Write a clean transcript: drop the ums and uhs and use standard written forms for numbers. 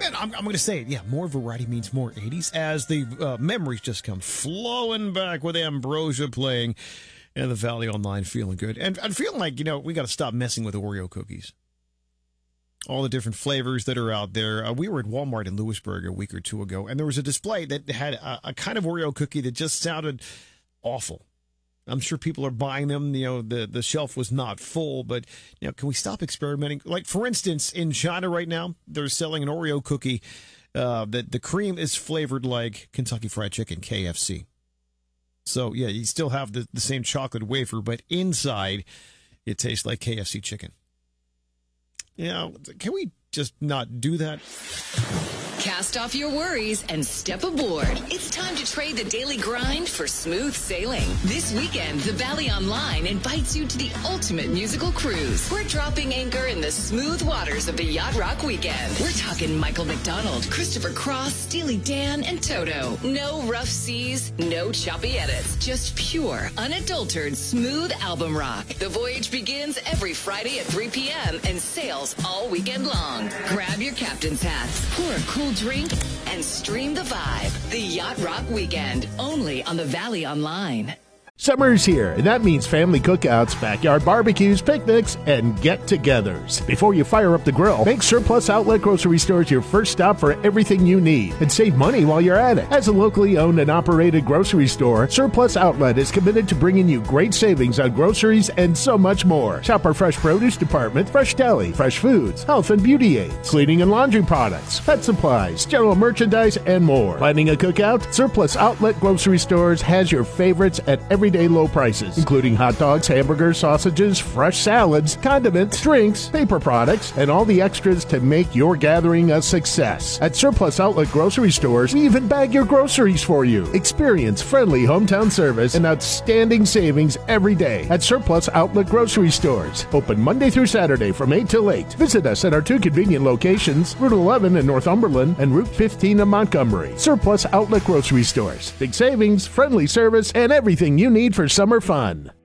Man, I'm going to say it. Yeah, more variety means more 80s as the memories just come flowing back with Ambrosia playing and the Valley Online feeling good. And I'm feeling like, we got to stop messing with Oreo cookies. All the different flavors that are out there. We were at Walmart in Lewisburg a week or two ago, and there was a display that had a kind of Oreo cookie that just sounded awful. I'm sure people are buying them. The shelf was not full, but can we stop experimenting? Like, for instance, in China right now, they're selling an Oreo cookie that the cream is flavored like Kentucky Fried Chicken, KFC. So, yeah, you still have the same chocolate wafer, but inside it tastes like KFC chicken. Can we just not do that? Cast off your worries and step aboard. It's time to trade the daily grind for smooth sailing. This weekend, the Valley Online invites you to the ultimate musical cruise. We're dropping anchor in the smooth waters of the Yacht Rock Weekend. We're talking Michael McDonald, Christopher Cross, Steely Dan, and Toto. No rough seas, no choppy edits. Just pure, unadulterated, smooth album rock. The voyage begins every Friday at 3 p.m. and sails all weekend long. Grab your captain's hats, pour a cool drink, and stream the vibe. The Yacht Rock Weekend, only on the Valley Online. Summer's here, and that means family cookouts, backyard barbecues, picnics, and get-togethers. Before you fire up the grill, make Surplus Outlet Grocery Stores your first stop for everything you need, and save money while you're at it. As a locally owned and operated grocery store, Surplus Outlet is committed to bringing you great savings on groceries and so much more. Shop our fresh produce department, fresh deli, fresh foods, health and beauty aids, cleaning and laundry products, pet supplies, general merchandise, and more. Planning a cookout? Surplus Outlet Grocery Stores has your favorites at everyday low prices, including hot dogs, hamburgers, sausages, fresh salads, condiments, drinks, paper products, and all the extras to make your gathering a success. At Surplus Outlet Grocery Stores, we even bag your groceries for you. Experience friendly hometown service and outstanding savings every day at Surplus Outlet Grocery Stores. Open Monday through Saturday from 8 till 8. Visit us at our two convenient locations, Route 11 in Northumberland and Route 15 in Montgomery. Surplus Outlet Grocery Stores. Big savings, friendly service, and everything you need for summer fun.